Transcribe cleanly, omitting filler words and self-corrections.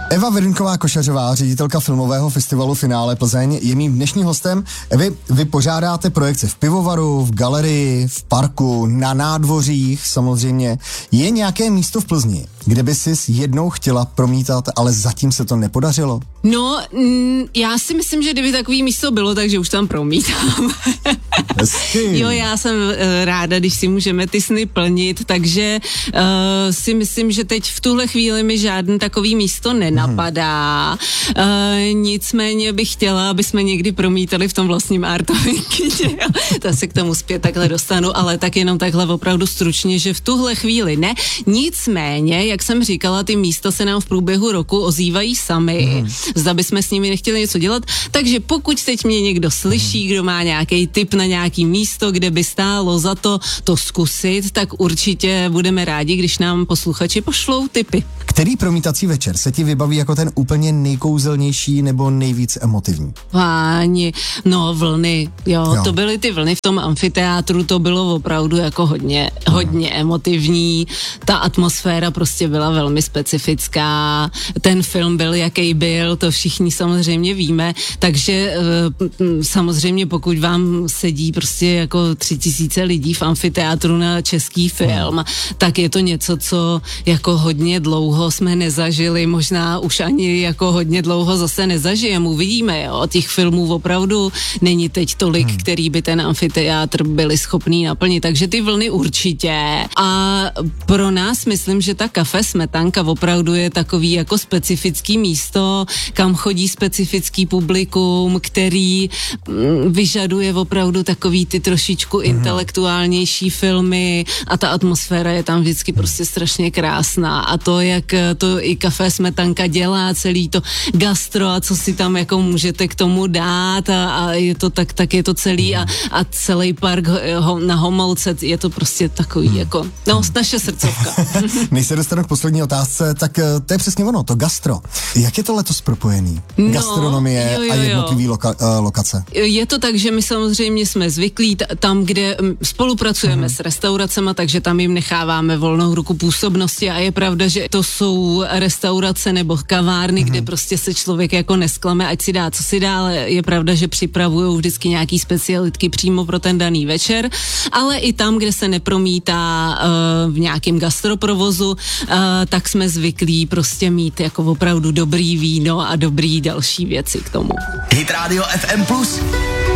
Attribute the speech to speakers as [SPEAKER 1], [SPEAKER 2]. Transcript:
[SPEAKER 1] Eva Věrunková-Košařová, ředitelka filmového festivalu Finále Plzeň, je mým dnešním hostem. Vy pořádáte projekce v pivovaru, v galerii, v parku, na nádvořích samozřejmě. Je nějaké místo v Plzni, kde by sis jednou chtěla promítat, ale zatím se to nepodařilo?
[SPEAKER 2] No, já si myslím, že kdyby takový místo bylo, takže už tam promítám. Jo, já jsem ráda, když si můžeme ty sny plnit, takže si myslím, že teď v tuhle chvíli mi žádný takový místo nenapadá. Nicméně bych chtěla, aby jsme někdy promítali v tom vlastním artovém kyně. To se k tomu zpět takhle dostanu, ale tak jenom takhle opravdu stručně, že v tuhle chvíli ne. Nicméně, jak jsem říkala, ty místa se nám v průběhu roku ozývají sami. Zda bychom s nimi nechtěli něco dělat, takže pokud teď mě někdo slyší, kdo má nějaký tip na nějaký místo, kde by stálo za to zkusit, tak určitě budeme rádi, když nám posluchači pošlou tipy.
[SPEAKER 1] Který promítací večer se ti vybaví jako ten úplně nejkouzelnější nebo nejvíc emotivní?
[SPEAKER 2] Páni, no vlny, jo, to byly ty vlny v tom amfiteátru, to bylo opravdu jako hodně emotivní, ta atmosféra prostě byla velmi specifická, ten film byl, jaký byl, to všichni samozřejmě víme, takže samozřejmě pokud vám sedí prostě jako 3000 lidí v amfiteátru na český film, tak je to něco, co jako hodně dlouho jsme nezažili, možná už ani jako hodně dlouho zase nezažijeme, uvidíme, jo, těch filmů opravdu není teď tolik, který by ten amfiteátr byli schopný naplnit, takže ty vlny určitě a pro nás myslím, že ta kafe Smetanka opravdu je takový jako specifický místo, kam chodí specifický publikum, který vyžaduje opravdu takový ty trošičku intelektuálnější filmy a ta atmosféra je tam vždycky prostě strašně krásná a to, jak to i kafe Smetanka dělá, celý to gastro a co si tam jako můžete k tomu dát a je to tak je to celý a celý park na Homolce je to prostě takový jako, no, naše srdcovka.
[SPEAKER 1] Než se dostanu k poslední otázce, tak to je přesně ono, to gastro. Jak je to letos propojený? Gastronomie a jednotlivý lokace.
[SPEAKER 2] Je to tak, že my samozřejmě jsme zvyklí tam, kde spolupracujeme s restauracemi, takže tam jim necháváme volnou ruku působnosti a je pravda, že to jsou restaurace nebo kavárny, kde prostě se člověk jako nesklame, ať si dá, co si dá, ale je pravda, že připravujou vždycky nějaký specialitky přímo pro ten daný večer, ale i tam, kde se nepromítá v nějakém gastroprovozu, tak jsme zvyklí prostě mít jako opravdu dobrý víno a dobrý další věci k tomu.
[SPEAKER 3] Hit Radio FM Plus